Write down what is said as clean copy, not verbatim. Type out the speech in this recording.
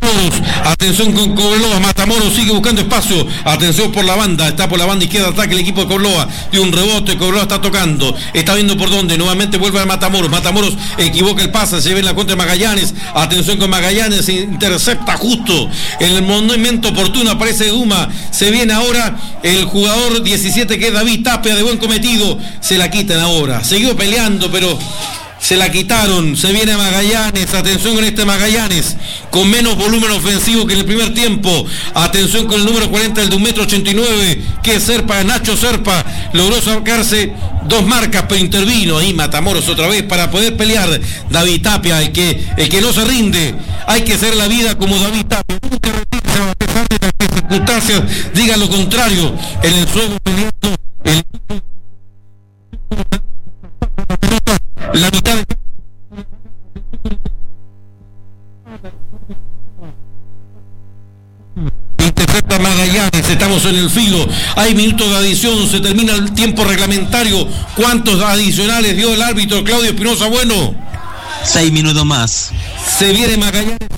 Matamoros, atención con Cobreloa, Matamoros sigue buscando espacio, atención por la banda, está por la banda izquierda, ataque el equipo de Cobreloa, de un rebote, Cobreloa está tocando, está viendo por dónde, nuevamente vuelve a Matamoros equivoca el pase, se ve en la contra de Magallanes, atención con Magallanes, intercepta justo en el momento oportuno, aparece Duma, se viene ahora el jugador 17 que es David Tapia, de buen cometido, se la quitan ahora, siguió peleando pero se la quitaron, se viene Magallanes, atención con este Magallanes, con menos volumen ofensivo que en el primer tiempo, atención con el número 40, el de 1,89 m, que es Serpa, Nacho Serpa, logró sacarse 2 marcas, pero intervino ahí Matamoros otra vez para poder pelear. David Tapia, el que no se rinde, hay que hacer la vida como David Tapia, nunca rendirse a pesar de las circunstancias, diga lo contrario, en el suelo peleando, la mitad de... Intercepta Magallanes, estamos en el filo, hay minutos de adición, se termina el tiempo reglamentario. ¿Cuántos adicionales dio el árbitro Claudio Espinosa? Bueno, 6 minutos más. Se viene Magallanes